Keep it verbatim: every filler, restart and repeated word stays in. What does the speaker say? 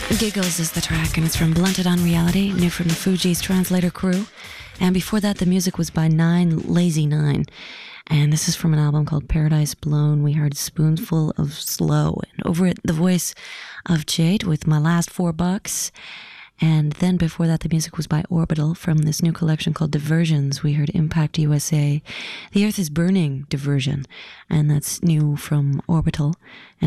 Giggles is the track, and it's from Blunted on Reality, new from the Fugees Translator crew. And before that, the music was by Nine Lazy Nine. And this is from an album called Paradise Blown. We heard Spoonful of Slow. And over it, the voice of Jade with My Last Four Bucks. And then before that, the music was by Orbital from this new collection called Diversions. We heard Impact U S A, The Earth is Burning Diversion. And that's new from Orbital. And